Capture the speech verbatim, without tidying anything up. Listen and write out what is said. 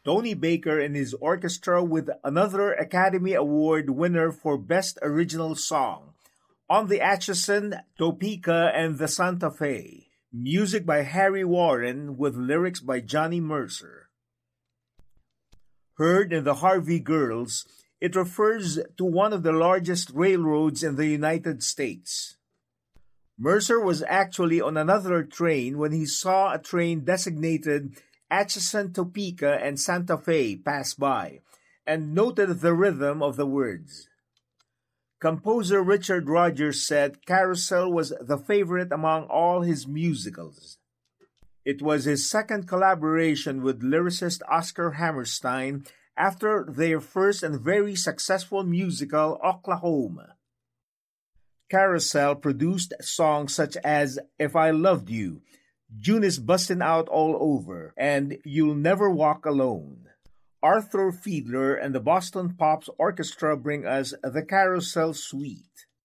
Tony Baker and his orchestra with another Academy Award winner for Best Original Song, On the Atchison, Topeka, and the Santa Fe. Music by Harry Warren with lyrics by Johnny Mercer. Heard in the Harvey Girls, it refers to one of the largest railroads in the United States. Mercer was actually on another train when he saw a train designated Atchison, Topeka, and Santa Fe pass by, and noted the rhythm of the words. Composer Richard Rodgers said Carousel was the favorite among all his musicals. It was his second collaboration with lyricist Oscar Hammerstein after their first and very successful musical, Oklahoma. Carousel produced songs such as If I Loved You, June is Bustin' Out All Over, and You'll Never Walk Alone. Arthur Fiedler and the Boston Pops Orchestra bring us the Carousel Suite.